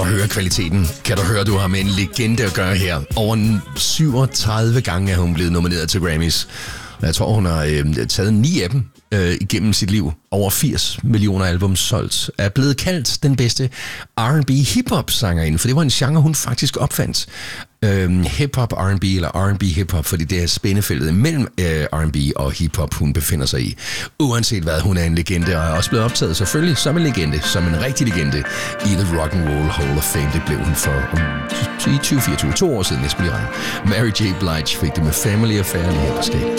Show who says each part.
Speaker 1: du høre kvaliteten? Kan du høre, du har med en legende at gøre her? Over 37 gange er hun blevet nomineret til Grammys. Jeg tror, hun har taget 9 af dem igennem sit liv. Over 80 millioner album solgt. Er blevet kaldt den bedste R&B hip-hop sangerinde, for det var en genre, hun faktisk opfandt. Hip-hop R&B eller R&B hip-hop, fordi det er spændefeltet mellem R&B og hip-hop, hun befinder sig i. Uanset hvad, hun er en legende, og er også blevet optaget selvfølgelig som en legende, som en rigtig legende i The Rock and Roll Hall of Fame. Det blev hun for i 2024, 2 år siden, jeg skulle lige regne. Mary J. Blige fik det med Family Affair lige her på Skab.